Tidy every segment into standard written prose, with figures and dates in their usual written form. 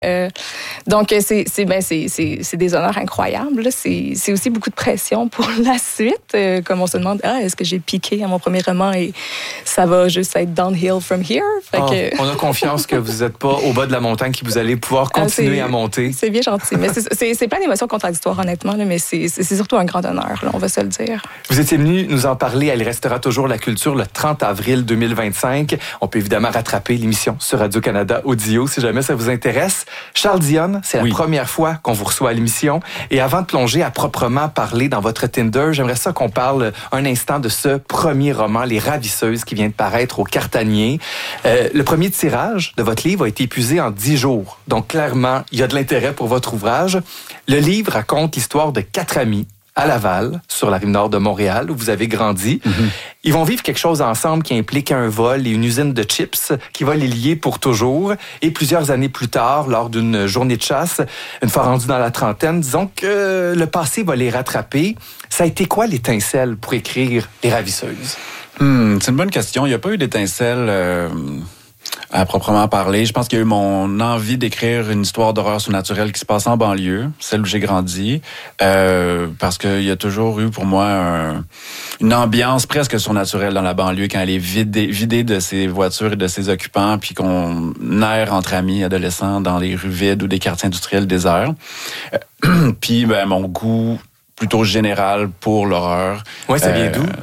Donc, c'est des honneurs incroyables. Là. C'est aussi beaucoup de pression pour la suite. Comme on se demande, est-ce que j'ai piqué à mon premier roman et ça va juste être downhill from here? On a confiance que vous n'êtes pas au bas de la montagne, que vous allez pouvoir continuer à monter. C'est bien gentil. Mais c'est plein d'émotions contradictoires, honnêtement, là, mais c'est surtout un grand honneur, là, on va se le dire. Vous étiez venu nous en parler. Elle restera toujours la culture le 30 avril 2025. On peut évidemment rattraper l'émission sur Radio-Canada Audio si jamais ça vous intéresse. Charles Dionne, c'est la première fois qu'on vous reçoit à l'émission. Et avant de plonger à proprement parler dans votre Tinder, j'aimerais ça qu'on parle un instant de ce premier roman, Les Ravisseuses, qui vient de paraître au Cartanier. Le premier tirage de votre livre a été épuisé en 10 jours. Donc, clairement, il y a de l'intérêt pour votre ouvrage. Le livre raconte l'histoire de 4 amis à Laval, sur la rive nord de Montréal, où vous avez grandi. Ils vont vivre quelque chose ensemble qui implique un vol et une usine de chips qui va les lier pour toujours. Et plusieurs années plus tard, lors d'une journée de chasse, une fois rendus dans la trentaine, disons que le passé va les rattraper. Ça a été quoi l'étincelle pour écrire Les Ravisseuses? C'est une bonne question. Il n'y a pas eu d'étincelle à proprement parler. Je pense qu'il y a eu mon envie d'écrire une histoire d'horreur surnaturelle qui se passe en banlieue, celle où j'ai grandi, parce qu'il y a toujours eu pour moi une ambiance presque surnaturelle dans la banlieue quand elle est vidée de ses voitures et de ses occupants, puis qu'on erre entre amis adolescents dans les rues vides ou des quartiers industriels déserts. Puis mon goût plutôt général pour l'horreur. Oui, ça vient d'où?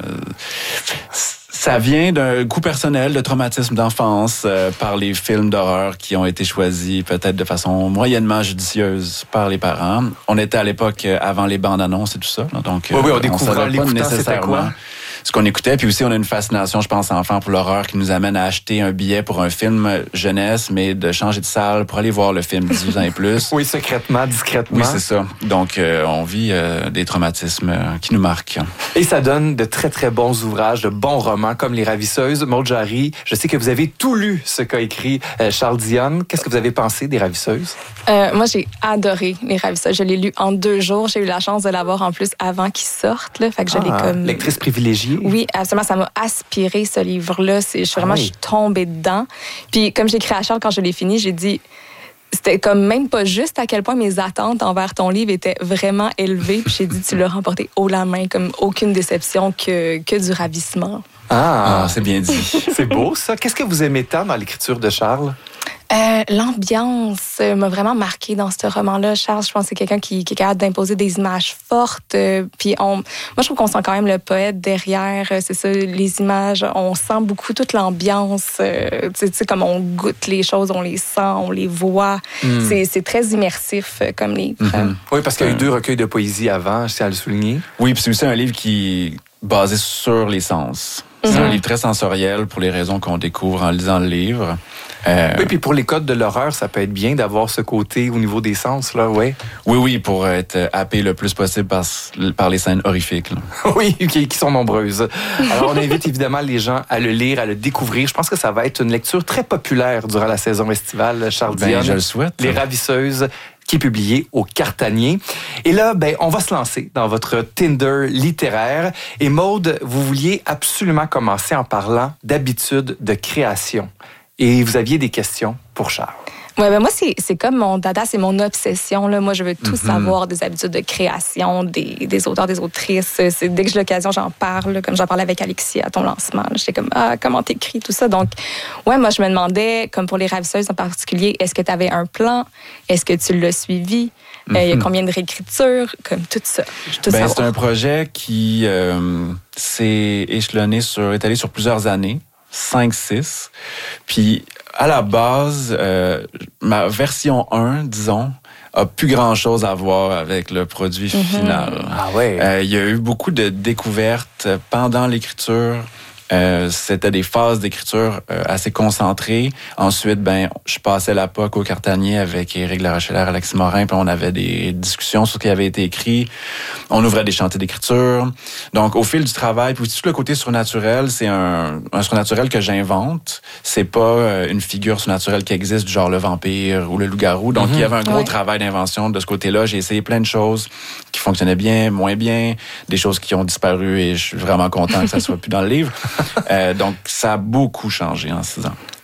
Ça vient d'un goût personnel, de traumatisme d'enfance par les films d'horreur qui ont été choisis peut-être de façon moyennement judicieuse par les parents. On était à l'époque avant les bandes annonces et tout ça. Donc, on découvrait l'écoutant, c'était quoi? Ce qu'on écoutait, puis aussi on a une fascination, je pense, enfant pour l'horreur qui nous amène à acheter un billet pour un film jeunesse, mais de changer de salle pour aller voir le film 18 ans et plus. Oui, secrètement, discrètement. Oui, c'est ça. Donc, on vit des traumatismes qui nous marquent. Et ça donne de très, très bons ouvrages, de bons romans comme Les Ravisseuses. Maud Jarry, je sais que vous avez tout lu ce qu'a écrit Charles Dionne. Qu'est-ce que vous avez pensé des Ravisseuses? Moi, j'ai adoré Les Ravisseuses. Je l'ai lu en 2 jours. J'ai eu la chance de l'avoir en plus avant qu'il sorte. Là. Fait que je l'ai comme... Lectrice privilégiée. Oui, absolument. Ça m'a aspiré, ce livre-là. Je suis tombée dedans. Puis, comme j'ai écrit à Charles, quand je l'ai fini, j'ai dit... C'était comme même pas juste à quel point mes attentes envers ton livre étaient vraiment élevées. Puis j'ai dit, tu l'as remporté haut la main, comme aucune déception que du ravissement. C'est bien dit. C'est beau, ça. Qu'est-ce que vous aimez tant dans l'écriture de Charles? L'ambiance m'a vraiment marquée dans ce roman-là. Charles, je pense que c'est quelqu'un qui est capable d'imposer des images fortes. Puis moi, je trouve qu'on sent quand même le poète derrière. C'est ça, les images. On sent beaucoup toute l'ambiance. Tu sais, comme on goûte les choses, on les sent, on les voit. C'est très immersif comme livre. Oui, parce qu'il y a eu 2 recueils de poésie avant, je tiens à le souligner. Oui, puis c'est aussi un livre qui est basé sur les sens. C'est un livre très sensoriel pour les raisons qu'on découvre en lisant le livre. Oui, puis pour les codes de l'horreur, ça peut être bien d'avoir ce côté au niveau des sens, là, ouais. Oui, pour être happé le plus possible par les scènes horrifiques. Là. Oui, qui sont nombreuses. Alors, on invite évidemment les gens à le lire, à le découvrir. Je pense que ça va être une lecture très populaire durant la saison estivale, Charles Dionne. Je le souhaite. Les Ravisseuses, qui est publié au Cartanier. Et là, on va se lancer dans votre Tinder littéraire. Et Maude, vous vouliez absolument commencer en parlant d'habitudes de création. Et vous aviez des questions pour Charles. Ouais, moi, c'est comme mon dada, c'est mon obsession. Là. Moi, je veux tout savoir des habitudes de création, des auteurs, des autrices. Dès que j'ai l'occasion, j'en parle, là, comme j'en parlais avec Alexis à ton lancement. J'étais comme, comment t'écris, tout ça. Donc, ouais, moi, je me demandais, comme pour Les Ravisseuses en particulier, est-ce que tu avais un plan? Est-ce que tu l'as suivi? Il y a combien de réécritures? Comme tout ça. C'est un projet qui s'est étalé sur plusieurs années. 5-6. Puis, à la base, ma version 1, disons, a plus grand-chose à voir avec le produit final. Ah ouais. Il y a eu beaucoup de découvertes pendant l'écriture. C'était des phases d'écriture assez concentrées. Ensuite, je passais la POC au Cartanier avec Éric Larochelière, Alexis Morin, puis on avait des discussions sur ce qui avait été écrit. On ouvrait des chantiers d'écriture. Donc, au fil du travail, puis tout le côté surnaturel, c'est un surnaturel que j'invente. C'est pas une figure surnaturelle qui existe, du genre le vampire ou le loup-garou. Donc, il y avait un gros travail d'invention de ce côté-là. J'ai essayé plein de choses qui fonctionnaient bien, moins bien, des choses qui ont disparu et je suis vraiment content que ça soit plus dans le livre. Donc, ça a beaucoup changé en 6 ans.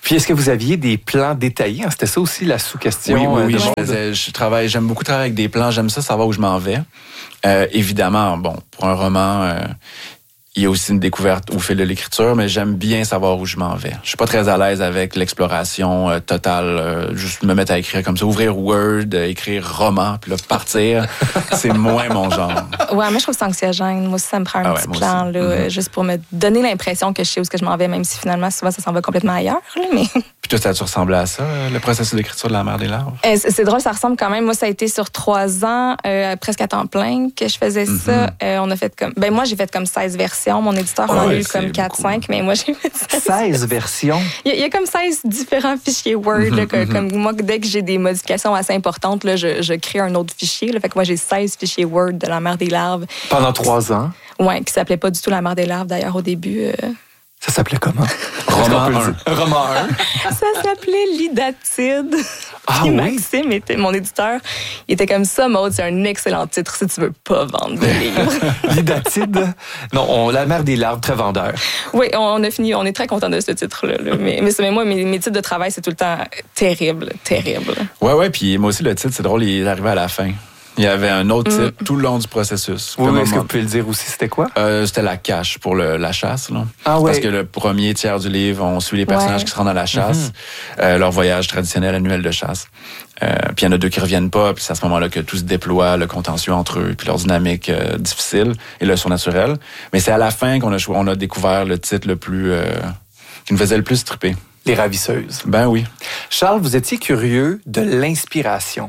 Puis, est-ce que vous aviez des plans détaillés? C'était ça aussi la sous-question. Oui. J'aime beaucoup travailler avec des plans. J'aime ça, savoir où je m'en vais. Évidemment, bon, pour un roman, il y a aussi une découverte au fil de l'écriture, mais j'aime bien savoir où je m'en vais. Je suis pas très à l'aise avec l'exploration totale. Juste me mettre à écrire comme ça, ouvrir Word, écrire roman, puis là, partir. C'est moins mon genre. Ouais, moi, je trouve ça anxiogène. Moi aussi, ça me prend un petit plan, là, juste pour me donner l'impression que je sais où je m'en vais, même si finalement, souvent, ça s'en va complètement ailleurs. Là, mais... Puis toi, ça a-tu ressemblé à ça, le processus d'écriture de La mer des larves? C'est drôle, ça ressemble quand même. Moi, ça a été sur 3 ans, presque à temps plein que je faisais ça. On a fait comme... moi, j'ai fait comme 16 versions. Mon éditeur en a eu comme 4-5, mais moi, j'ai fait 16 versions? Il y a comme 16 différents fichiers Word. Comme moi, dès que j'ai des modifications assez importantes, là, je crée un autre fichier. Là, fait que moi, j'ai 16 fichiers Word de La mer des larves. Pendant 3 ans? Oui, qui s'appelait pas du tout La mer des larves, d'ailleurs, au début. Ça s'appelait comment? Roman 1. Roman 1. Ça s'appelait L'Idatide. Ah Puis oui? Maxime était mon éditeur. Il était comme ça, Maud, c'est un excellent titre si tu veux pas vendre de livres. L'Idatide? Non, La mer des larves, très vendeur. Oui, on a fini, on est très content de ce titre-là. Là. Mais moi, mes titres de travail, c'est tout le temps terrible. Ouais, puis moi aussi, le titre, c'est drôle, il est arrivé à la fin. Il y avait un autre titre tout le long du processus. Oui, est-ce que vous pouvez le dire aussi, c'était quoi? C'était La cache pour la chasse. Là. Ah ouais. Parce que le premier tiers du livre, on suit les personnages qui se rendent à la chasse, leur voyage traditionnel annuel de chasse. Puis il y en a 2 qui reviennent pas, puis c'est à ce moment-là que tout se déploie, le contentieux entre eux, puis leur dynamique difficile et le surnaturel. Mais c'est à la fin qu'on a découvert le titre le plus... qui nous faisait le plus triper. Les ravisseuses. Ben oui. Charles, vous étiez curieux de l'inspiration.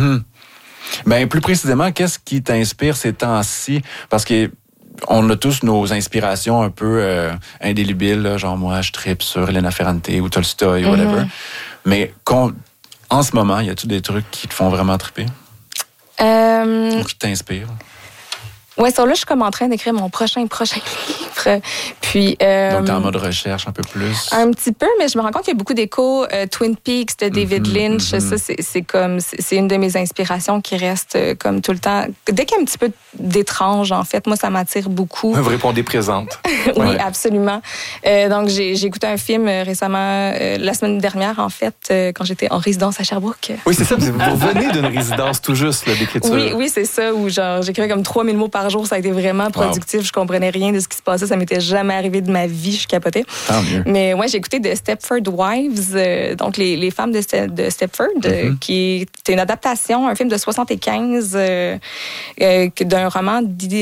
Ben plus précisément, qu'est-ce qui t'inspire ces temps-ci? Parce que on a tous nos inspirations un peu indélébiles, là, genre moi, je tripe sur Elena Ferrante ou Tolstoï, whatever. Mais en ce moment, y a-tu des trucs qui te font vraiment triper? Ou qui t'inspirent? Ouais, ça là, je suis comme en train d'écrire mon prochain livre. Puis, donc, t'es en mode recherche un peu plus? Un petit peu, mais je me rends compte qu'il y a beaucoup d'échos. Twin Peaks de David Lynch, ça, c'est une de mes inspirations qui reste comme tout le temps. Dès qu'il y a un petit peu d'étrange, en fait, moi, ça m'attire beaucoup. Vous répondez présente. Oui, absolument. Donc, j'ai écouté un film récemment, la semaine dernière, en fait, quand j'étais en résidence à Sherbrooke. Oui, c'est ça. Vous revenez d'une résidence tout juste, là, d'écriture. Oui, c'est ça, où genre, j'écrivais comme 3000 mots par jour. Ça a été vraiment productif. Je comprenais rien de ce qui se passait. Ça m'était jamais arrivé de ma vie. Je capotais. Tant mieux. Mais ouais, j'ai écouté The Stepford Wives, donc les femmes de Stepford, qui était une adaptation, un film de 75 d'un roman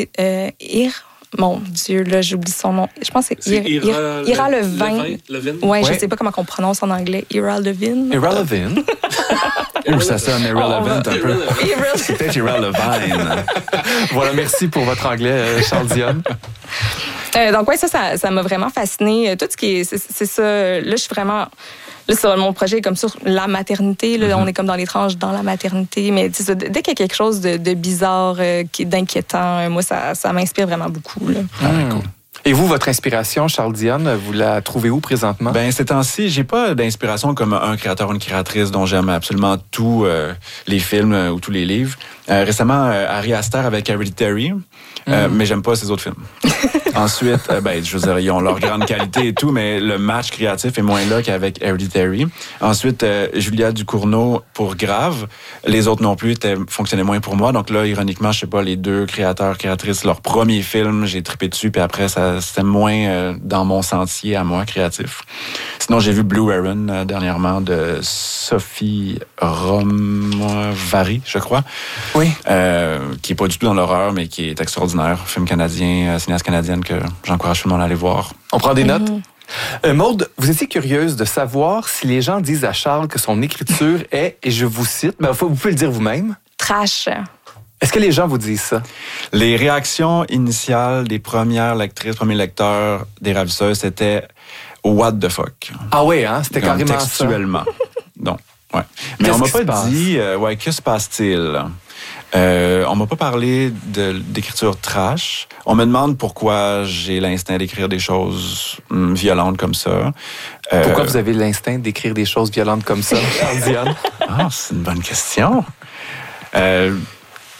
mon Dieu, là, j'oublie son nom. Je pense que c'est Ira Levin. Oui, je ne sais pas comment on prononce en anglais. Ira Levin. Ira Levin. Ça sonne irrelevant un peu. C'est peut-être Ira Levine. Voilà, merci pour votre anglais, Charles Dionne. Donc, oui, ça m'a vraiment fascinée. Tout ce qui est. C'est ça. Là, je suis vraiment. Là, c'est mon projet est comme sur la maternité. Là, on est comme dans les tranches dans la maternité. Mais dès qu'il y a quelque chose de bizarre, d'inquiétant, moi, ça m'inspire vraiment beaucoup. Là. Cool. Et vous, votre inspiration, Charles Dionne, vous la trouvez où présentement? Ben, ces temps-ci, j'ai pas d'inspiration comme un créateur ou une créatrice dont j'aime absolument tous les films ou tous les livres. Récemment, Ari Aster avec Hereditary, mais j'aime pas ses autres films. Ensuite, je veux dire, ils ont leur grande qualité et tout, mais le match créatif est moins là qu'avec Hereditary. Ensuite, Julia Ducournau pour Grave. Les autres non plus fonctionnaient moins pour moi. Donc là, ironiquement, je sais pas, les 2 créateurs, créatrices, leur premier film, j'ai trippé dessus, puis après, c'était moins dans mon sentier à moi, créatif. Sinon, j'ai vu Blue Heron dernièrement de Sophie Romavary, je crois. Oui. Qui est pas du tout dans l'horreur, mais qui est extraordinaire. Film canadien, cinéaste canadienne que j'encourage tout le monde à aller voir. On prend des notes? Maude, vous étiez curieuse de savoir si les gens disent à Charles que son écriture est, et je vous cite, vous pouvez le dire vous-même. Trash. Est-ce que les gens vous disent ça? Les réactions initiales des premières lectrices, premiers lecteurs des Ravisseuses, c'était « What the fuck ». Ah oui, hein? C'était carrément textuellement. Donc, ouais. Mais on m'a pas dit « que se passe-t-il » on m'a pas parlé d'écriture trash. On me demande pourquoi j'ai l'instinct d'écrire des choses violentes comme ça. Pourquoi vous avez l'instinct d'écrire des choses violentes comme ça, Charles Dionne? C'est une bonne question.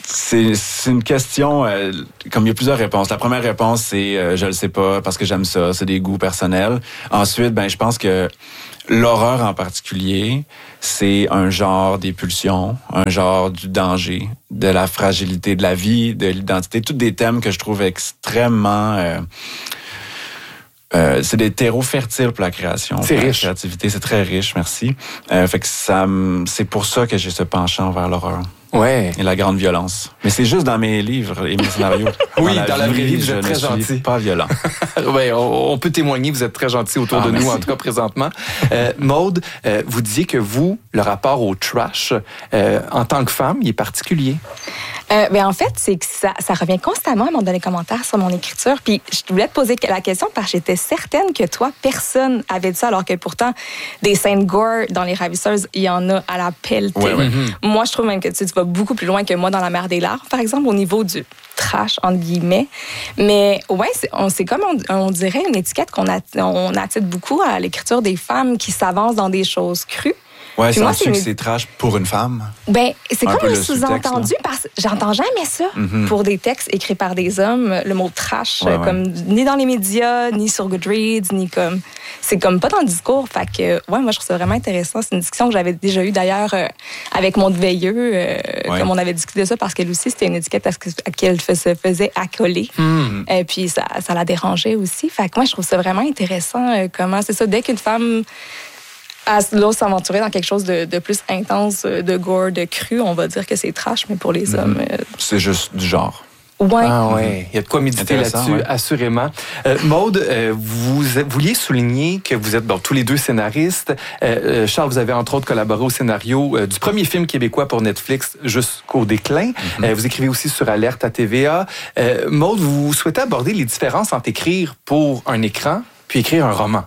C'est une question, comme il y a plusieurs réponses. La première réponse, c'est je le sais pas parce que j'aime ça, c'est des goûts personnels. Ensuite, je pense que l'horreur en particulier, c'est un genre des pulsions, un genre du danger, de la fragilité de la vie, de l'identité, tous des thèmes que je trouve extrêmement... c'est des terreaux fertiles pour la création. C'est riche. La créativité, c'est très riche, merci. Fait que c'est pour ça que j'ai ce penchant vers l'horreur. Ouais. Et la grande violence. Mais c'est juste dans mes livres et mes scénarios. Oui, dans la vraie vie, vous êtes très gentil. Je ne suis pas violent. Oui, on peut témoigner, vous êtes très gentil autour de nous, en tout cas présentement. Maude, vous disiez que vous, le rapport au trash, en tant que femme, il est particulier. En fait, c'est que ça revient constamment dans les commentaires sur mon écriture. Puis je voulais te poser la question parce que j'étais certaine que toi, personne avait dit ça, alors que pourtant, des scènes gore dans Les Ravisseuses, il y en a à la pelletée. Ouais. Moi, je trouve même que tu vas beaucoup plus loin que moi dans La Mer des Larves, par exemple, au niveau du trash, entre guillemets. Mais ouais, c'est comme, on dirait, une étiquette qu'on attitre beaucoup à l'écriture des femmes qui s'avancent dans des choses crues. Ouais, c'est que c'est trash pour une femme. C'est comme un sous-entendu parce que j'entends jamais ça pour des textes écrits par des hommes, le mot trash, comme ni dans les médias, ni sur Goodreads, ni comme c'est comme pas dans le discours. Fait que moi je trouve ça vraiment intéressant. C'est une discussion que j'avais déjà eue d'ailleurs avec mon veilleux, comme on avait discuté de ça parce qu'elle aussi c'était une étiquette à laquelle elle se faisait accoler. Et puis ça la dérangeait aussi. Fait que moi je trouve ça vraiment intéressant comment c'est ça dès qu'une femme à s'aventurer dans quelque chose de plus intense, de gore, de cru, on va dire que c'est trash, mais pour les hommes... C'est juste du genre. Ouais. Ah ouais, il y a de quoi méditer là-dessus, assurément. Maude, vous vouliez souligner que vous êtes tous les deux scénaristes. Charles, vous avez entre autres collaboré au scénario du premier film québécois pour Netflix, Jusqu'au déclin. Vous écrivez aussi sur Alerte à TVA. Maude, vous souhaitez aborder les différences entre écrire pour un écran puis écrire un roman.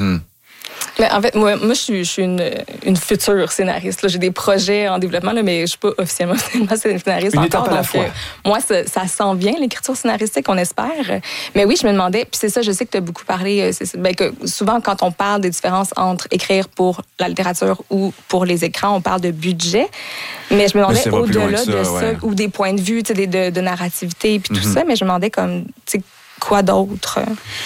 Mais en fait, moi je suis une future scénariste. Là. J'ai des projets en développement, là, mais je suis pas officiellement scénariste une encore. Étape à la fois. Moi, ça s'en vient, l'écriture scénaristique, on espère. Mais oui, je me demandais, puis c'est ça, je sais que tu as beaucoup parlé, que souvent, quand on parle des différences entre écrire pour la littérature ou pour les écrans, on parle de budget. Mais je me demandais, au-delà de ça, ou des points de vue, de narrativité, puis tout ça, mais je me demandais comme... Quoi d'autre?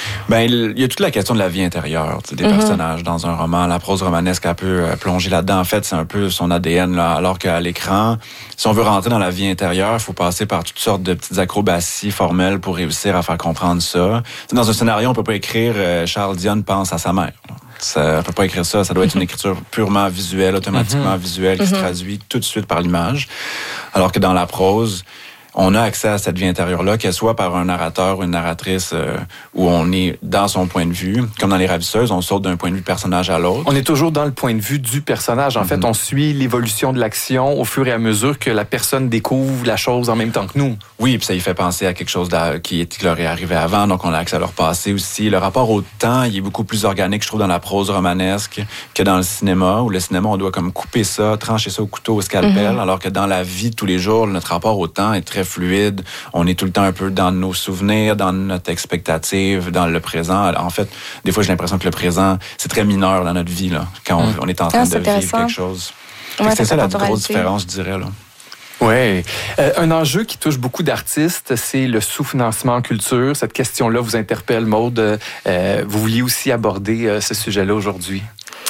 Il y a toute la question de la vie intérieure des personnages dans un roman. La prose romanesque, elle peut plonger là-dedans. En fait, c'est un peu son ADN, là, alors qu'à l'écran, si on veut rentrer dans la vie intérieure, il faut passer par toutes sortes de petites acrobaties formelles pour réussir à faire comprendre ça. Dans un scénario, on peut pas écrire Charles Dion pense à sa mère. Ça peut pas écrire ça. Ça doit être une écriture purement visuelle, automatiquement visuelle, qui se traduit tout de suite par l'image. Alors que dans la prose, on a accès à cette vie intérieure-là, qu'elle soit par un narrateur ou une narratrice où on est dans son point de vue. Comme dans Les Ravisseuses, on saute d'un point de vue personnage à l'autre. On est toujours dans le point de vue du personnage. En fait, on suit l'évolution de l'action au fur et à mesure que la personne découvre la chose en même temps que nous. Oui, puis ça y fait penser à quelque chose qui leur est arrivé avant, donc on a accès à leur passé aussi. Le rapport au temps, il est beaucoup plus organique, je trouve, dans la prose romanesque que dans le cinéma, où le cinéma, on doit comme couper ça, trancher ça au couteau, au scalpel, alors que dans la vie de tous les jours, notre rapport au temps est très fluide. On est tout le temps un peu dans nos souvenirs, dans notre expectative, dans le présent. En fait, des fois, j'ai l'impression que le présent, c'est très mineur dans notre vie, là, quand on est en train de vivre quelque chose. C'est ça la grosse différence, je dirais, là. Oui. Un enjeu qui touche beaucoup d'artistes, c'est le sous-financement en culture. Cette question-là vous interpelle, Maude. Vous vouliez aussi aborder ce sujet-là aujourd'hui?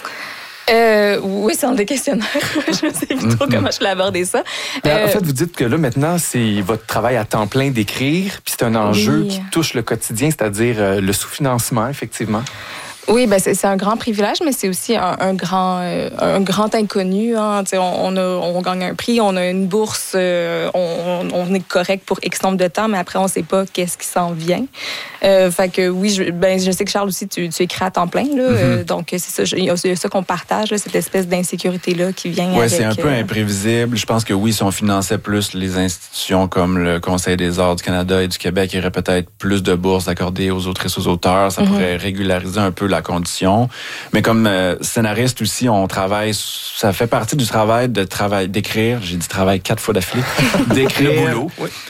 Oui, c'est un des questionnaires. Je ne sais plus trop comment je l'ai abordé ça. En fait, vous dites que là, maintenant, c'est votre travail à temps plein d'écrire, puis c'est un enjeu qui touche le quotidien, c'est-à-dire le sous-financement, effectivement. Oui, c'est un grand privilège, mais c'est aussi un grand inconnu. Hein. On gagne un prix, on a une bourse, on est correct pour X nombre de temps, mais après, on ne sait pas qu'est-ce qui s'en vient. Fait que oui, je sais que Charles aussi, tu écris à temps plein. Là, donc, c'est ça, il y a ça qu'on partage, là, cette espèce d'insécurité-là qui vient avec... Oui, c'est un peu imprévisible. Je pense que oui, si on finançait plus les institutions comme le Conseil des arts du Canada et du Québec, il y aurait peut-être plus de bourses accordées aux autrices, aux auteurs. Ça pourrait régulariser un peu la condition. Mais comme scénariste aussi, on travaille, ça fait partie du travail d'écrire. J'ai dit travail 4 fois d'affilée. D'écrire. Le boulot. Oui.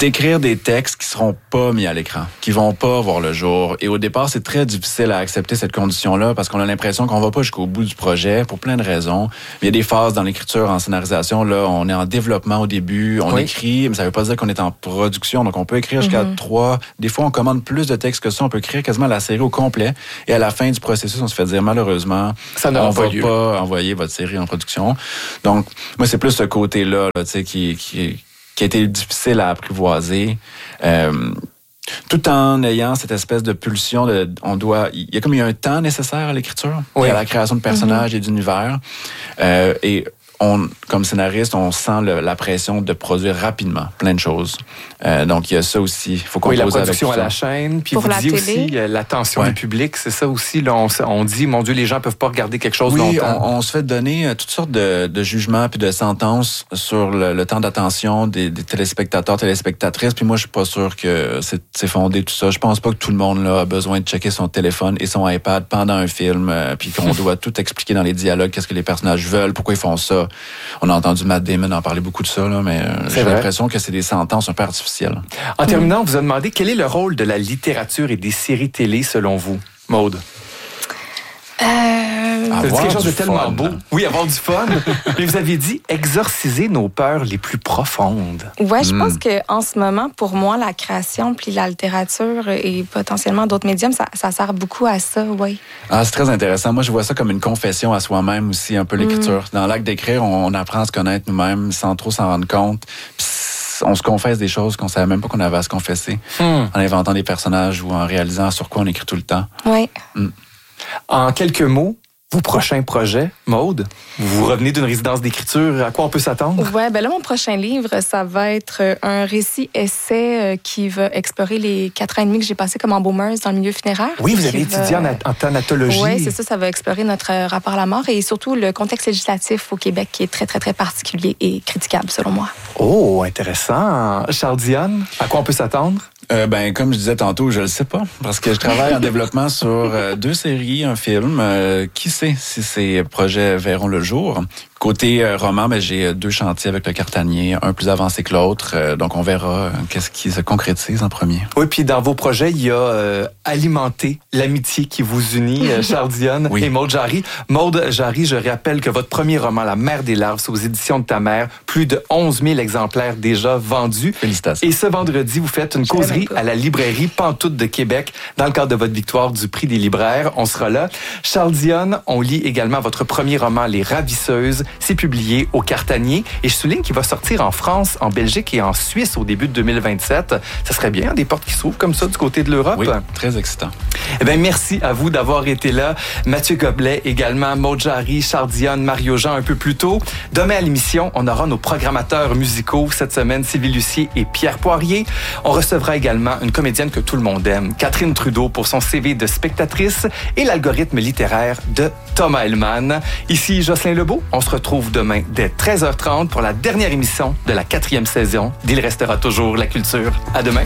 d'écrire des textes qui seront pas mis à l'écran, qui vont pas voir le jour. Et au départ, c'est très difficile à accepter cette condition-là parce qu'on a l'impression qu'on va pas jusqu'au bout du projet pour plein de raisons. Il y a des phases dans l'écriture, en scénarisation. Là, on est en développement au début, on écrit, mais ça veut pas dire qu'on est en production. Donc, on peut écrire jusqu'à 3. Des fois, on commande plus de textes que ça. On peut écrire quasiment la série au complet. Et à la fin du processus, on se fait dire, malheureusement, on va pas envoyer votre série en production. Donc, moi, c'est plus ce côté-là, là, tu sais, qui a été difficile à apprivoiser, tout en ayant cette espèce de pulsion il y a comme un temps nécessaire à l'écriture, et à la création de personnages et d'univers, et comme scénariste, on sent la pression de produire rapidement plein de choses. Donc, il y a ça aussi. Il faut qu'on la production à la chaîne. Puis pour vous disiez télé. aussi l'attention du public. C'est ça aussi. Là, on dit, mon Dieu, les gens peuvent pas regarder quelque chose longtemps. On se fait donner toutes sortes de jugements puis de sentences sur le temps d'attention des téléspectateurs, téléspectatrices. Puis moi, je suis pas sûr que c'est fondé tout ça. Je pense pas que tout le monde là a besoin de checker son téléphone et son iPad pendant un film, puis qu'on doit tout expliquer dans les dialogues, qu'est-ce que les personnages veulent, pourquoi ils font ça. On a entendu Matt Damon en parler beaucoup de ça, là, mais j'ai l'impression que c'est des sentences un peu artificielles. En terminant, on vous a demandé quel est le rôle de la littérature et des séries télé selon vous, Maude? C'est quelque chose de tellement beau. Oui, avoir du fun. Mais vous aviez dit exorciser nos peurs les plus profondes. Ouais, je pense qu'en ce moment, pour moi, la création puis la littérature et potentiellement d'autres médiums, ça sert beaucoup à ça, oui. Ah, c'est très intéressant. Moi, je vois ça comme une confession à soi-même aussi, un peu l'écriture. Dans l'acte d'écrire, on apprend à se connaître nous-mêmes sans trop s'en rendre compte. Puis on se confesse des choses qu'on savait même pas qu'on avait à se confesser, en inventant des personnages ou en réalisant sur quoi on écrit tout le temps. Oui. En quelques mots, vos prochains projets, Maude, vous revenez d'une résidence d'écriture, à quoi on peut s'attendre? Oui, ben là, mon prochain livre, ça va être un récit-essai qui va explorer les 4 ans et demi que j'ai passé comme embaumeuse dans le milieu funéraire. Oui, vous avez étudié en thanatologie. Oui, c'est ça va explorer notre rapport à la mort et surtout le contexte législatif au Québec qui est très, très, très particulier et critiquable, selon moi. Oh, intéressant. Charles-Diane, à quoi on peut s'attendre? Comme je disais tantôt, je le sais pas, parce que je travaille en développement sur 2 séries, un film. Qui sait si ces projets verront le jour? Côté roman, j'ai 2 chantiers avec le Cartanier, un plus avancé que l'autre. Donc, on verra qu'est-ce qui se concrétise en premier. Oui, puis dans vos projets, il y a alimenter l'amitié qui vous unit, Charles-Diane et Maude Jarry. Maude Jarry, je rappelle que votre premier roman, La Mère des larves, c'est aux éditions de ta mère. Plus de 11 000 exemplaires déjà vendus. Félicitations. Et ce vendredi, vous faites une causerie à la librairie Pantoute de Québec dans le cadre de votre victoire du prix des libraires. On sera là. Charles-Diane, on lit également votre premier roman, Les Ravisseuses. C'est publié au Cartanier. Et je souligne qu'il va sortir en France, en Belgique et en Suisse au début de 2027. Ça serait bien, des portes qui s'ouvrent comme ça du côté de l'Europe. Oui, très excitant. Eh bien, merci à vous d'avoir été là. Mathieu Goblet également, Maude Jarry, Charles-Diane, Mario Jean un peu plus tôt. Demain à l'émission, on aura nos programmateurs musicaux. Cette semaine, Sylvie Lucier et Pierre Poirier. On recevra également une comédienne que tout le monde aime, Catherine Trudeau, pour son CV de spectatrice et l'algorithme littéraire de Thomas Hellman. Ici Jocelyn Lebeau. On se retrouve demain dès 13h30 pour la dernière émission de la 4e saison d'Il restera toujours la culture. À demain.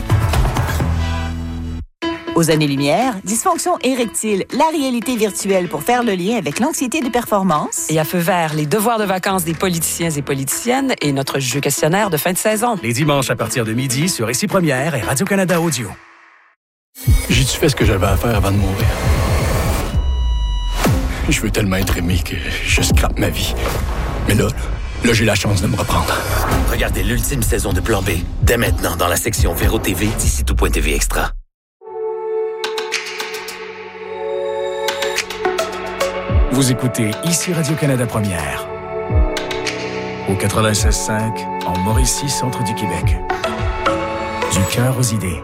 Aux années-lumière, dysfonction érectile, la réalité virtuelle pour faire le lien avec l'anxiété de performance. Et à feu vert, les devoirs de vacances des politiciens et politiciennes et notre jeu questionnaire de fin de saison. Les dimanches à partir de midi sur Ici Première et Radio-Canada Audio. J'ai-tu fait ce que j'avais à faire avant de mourir? Je veux tellement être aimé que je scrape ma vie. Mais là, j'ai la chance de me reprendre. Regardez l'ultime saison de Plan B, dès maintenant dans la section Véro TV d'ici tout.tv Extra. Vous écoutez Ici Radio-Canada Première. Au 96.5, en Mauricie, centre du Québec. Du cœur aux idées.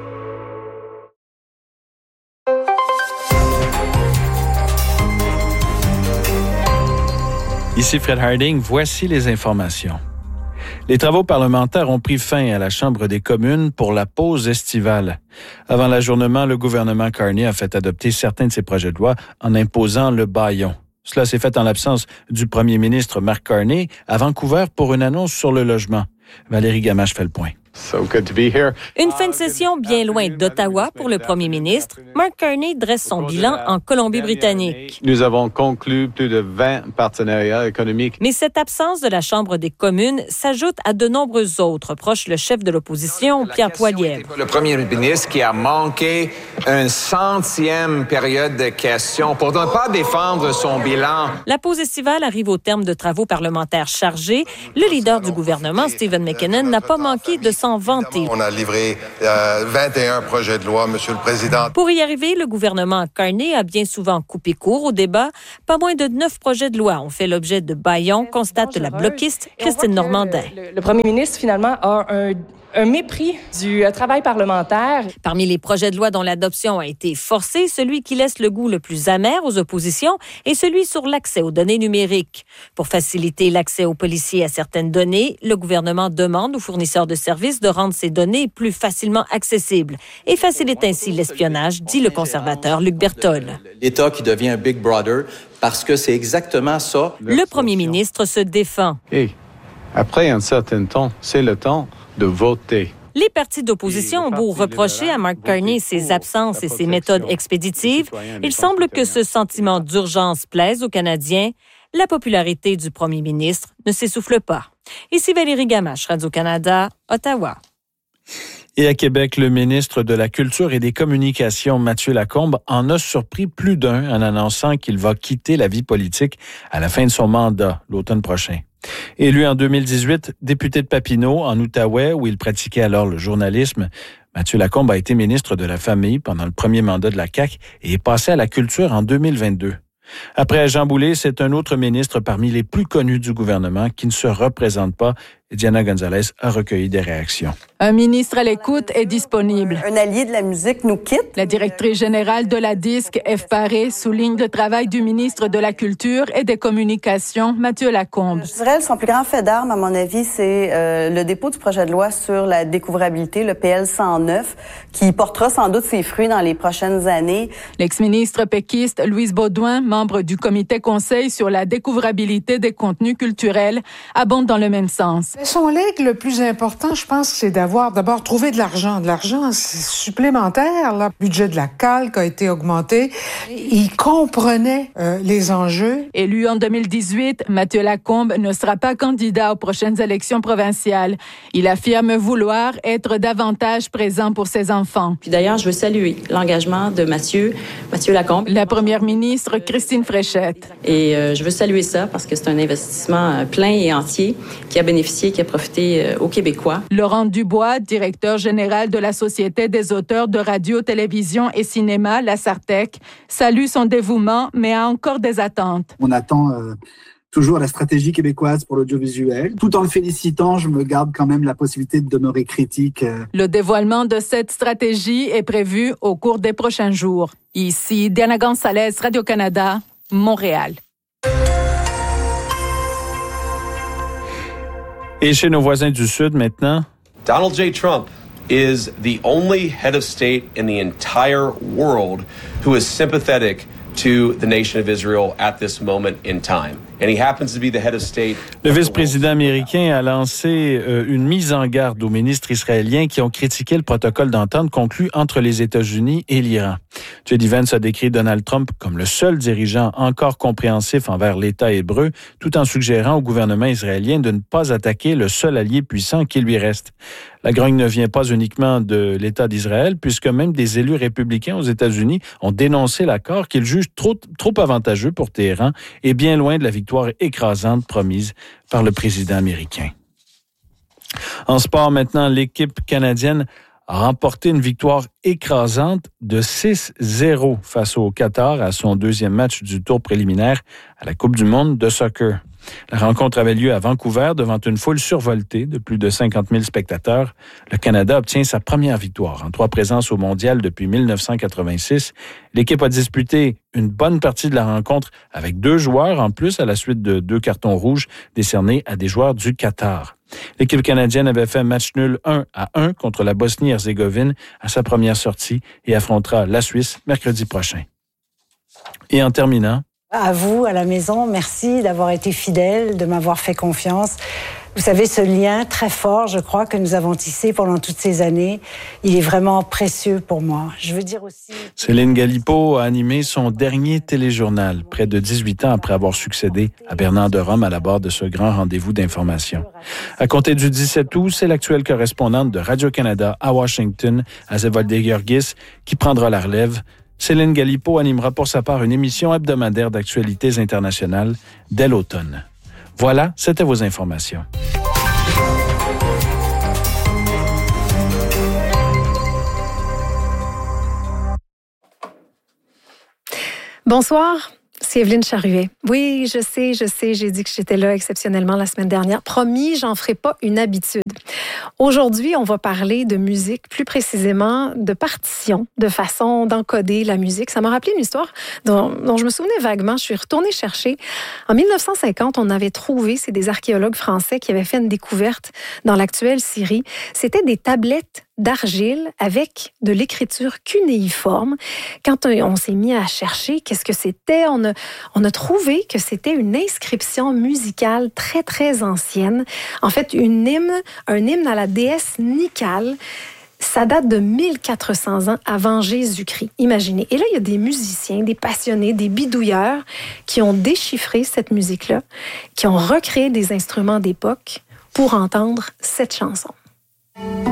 Ici Fred Harding, voici les informations. Les travaux parlementaires ont pris fin à la Chambre des communes pour la pause estivale. Avant l'ajournement, le gouvernement Carney a fait adopter certains de ses projets de loi en imposant le bâillon. Cela s'est fait en l'absence du premier ministre Mark Carney à Vancouver pour une annonce sur le logement. Valérie Gamache fait le point. Une fin de session bien loin d'Ottawa pour le premier ministre. Mark Carney dresse son bilan en Colombie-Britannique. Nous avons conclu plus de 20 partenariats économiques. Mais cette absence de la Chambre des communes s'ajoute à de nombreux autres, reproche le chef de l'opposition, Pierre Poilievre. Le premier ministre qui a manqué une 100e période de questions pour ne pas défendre son bilan. La pause estivale arrive au terme de travaux parlementaires chargés. Le leader du gouvernement, Stephen McKinnon, n'a pas manqué de s'en vanter. On a livré 21 projets de loi, Monsieur le Président. Pour y arriver, le gouvernement Carney a bien souvent coupé court au débat. Pas moins de 9 projets de loi ont fait l'objet de bâillons, constate la bloquiste Christine Normandin. Le premier ministre, finalement, a un mépris du travail parlementaire. Parmi les projets de loi dont l'adoption a été forcée, celui qui laisse le goût le plus amer aux oppositions est celui sur l'accès aux données numériques. Pour faciliter l'accès aux policiers à certaines données, le gouvernement demande aux fournisseurs de services de rendre ces données plus facilement accessibles et facilite ainsi l'espionnage, dit le conservateur Luc Berthold. L'État qui devient un Big Brother, parce que c'est exactement ça. Le premier ministre se défend. Après un certain temps, c'est le temps de voter. Les partis d'opposition ont beau reprocher à Mark Carney ses absences et ses méthodes expéditives, il semble que ce sentiment d'urgence plaise aux Canadiens. La popularité du premier ministre ne s'essouffle pas. Ici Valérie Gamache, Radio-Canada, Ottawa. Et à Québec, le ministre de la Culture et des Communications, Mathieu Lacombe, en a surpris plus d'un en annonçant qu'il va quitter la vie politique à la fin de son mandat, l'automne prochain. Élu en 2018 député de Papineau, en Outaouais, où il pratiquait alors le journalisme, Mathieu Lacombe a été ministre de la Famille pendant le premier mandat de la CAQ et est passé à la culture en 2022. Après Jean Boulet, c'est un autre ministre parmi les plus connus du gouvernement qui ne se représente pas. Diana Gonzalez a recueilli des réactions. Un ministre à l'écoute est disponible. Un allié de la musique nous quitte. La directrice générale de la DISC, Ève Paré, souligne le travail du ministre de la Culture et des Communications, Mathieu Lacombe. Je dirais son plus grand fait d'armes, à mon avis, c'est le dépôt du projet de loi sur la découvrabilité, le PL 109, qui portera sans doute ses fruits dans les prochaines années. L'ex-ministre péquiste Louise Baudouin, membre du comité conseil sur la découvrabilité des contenus culturels, abonde dans le même sens. Son legs le plus important, je pense, c'est d'avoir d'abord trouvé de l'argent. De l'argent supplémentaire. Le budget de la CALQ a été augmenté. Il comprenait les enjeux. Élu en 2018, Mathieu Lacombe ne sera pas candidat aux prochaines élections provinciales. Il affirme vouloir être davantage présent pour ses enfants. Puis d'ailleurs, je veux saluer l'engagement de Mathieu Lacombe. La première ministre, Christine Fréchette. Et je veux saluer ça parce que c'est un investissement plein et entier qui a bénéficié, qui a profité aux Québécois. Laurent Dubois, directeur général de la Société des auteurs de radio, télévision et cinéma, la SARTEC, salue son dévouement, mais a encore des attentes. On attend toujours la stratégie québécoise pour l'audiovisuel. Tout en le félicitant, je me garde quand même la possibilité de demeurer critique. Le dévoilement de cette stratégie est prévu au cours des prochains jours. Ici, Diana Gonzalez, Radio-Canada, Montréal. Et chez nos voisins du Sud maintenant, Donald J. Trump is the only head of state in the entire world who is sympathetic to the nation of Israel at this moment in time. And he happens to be the head of state. Le vice-président américain a lancé une mise en garde aux ministres israéliens qui ont critiqué le protocole d'entente conclu entre les États-Unis et l'Iran. J.D. Vance a décrit Donald Trump comme le seul dirigeant encore compréhensif envers l'État hébreu, tout en suggérant au gouvernement israélien de ne pas attaquer le seul allié puissant qui lui reste. La grogne ne vient pas uniquement de l'État d'Israël, puisque même des élus républicains aux États-Unis ont dénoncé l'accord qu'ils jugent trop avantageux pour Téhéran et bien loin de la victoire écrasante promise par le président américain. En sport maintenant, l'équipe canadienne a remporté une victoire écrasante de 6-0 face au Qatar à son deuxième match du tour préliminaire à la Coupe du monde de soccer. La rencontre avait lieu à Vancouver devant une foule survoltée de plus de 50 000 spectateurs. Le Canada obtient sa première victoire en 3 présences au mondial depuis 1986. L'équipe a disputé une bonne partie de la rencontre avec 2 joueurs en plus à la suite de 2 cartons rouges décernés à des joueurs du Qatar. L'équipe canadienne avait fait match nul 1-1 contre la Bosnie-Herzégovine à sa première sortie et affrontera la Suisse mercredi prochain. Et en terminant, À vous, à la maison, merci d'avoir été fidèles, de m'avoir fait confiance. Vous savez, ce lien très fort, je crois, que nous avons tissé pendant toutes ces années, il est vraiment précieux pour moi. Je veux dire aussi... Céline Galipeau a animé son dernier téléjournal, près de 18 ans après avoir succédé à Bernard de Rome à la barre de ce grand rendez-vous d'information. À compter du 17 août, c'est l'actuelle correspondante de Radio-Canada à Washington, Azevolde Georgis, qui prendra la relève. Céline Galipeau animera pour sa part une émission hebdomadaire d'actualités internationales dès l'automne. Voilà, c'était vos informations. Bonsoir, c'est Evelyne Charruet. Oui, je sais, j'ai dit que j'étais là exceptionnellement la semaine dernière. Promis, j'en ferai pas une habitude. Aujourd'hui, on va parler de musique, plus précisément de partition, de façon d'encoder la musique. Ça m'a rappelé une histoire dont je me souvenais vaguement. Je suis retournée chercher. En 1950, on avait trouvé, c'est des archéologues français qui avaient fait une découverte dans l'actuelle Syrie. C'était des tablettes d'argile avec de l'écriture cunéiforme. Quand on s'est mis à chercher qu'est-ce que c'était, on a trouvé que c'était une inscription musicale très, très ancienne. En fait, un hymne à la déesse Nikal. Ça date de 1400 ans avant Jésus-Christ. Imaginez. Et là, il y a des musiciens, des passionnés, des bidouilleurs qui ont déchiffré cette musique-là, qui ont recréé des instruments d'époque pour entendre cette chanson.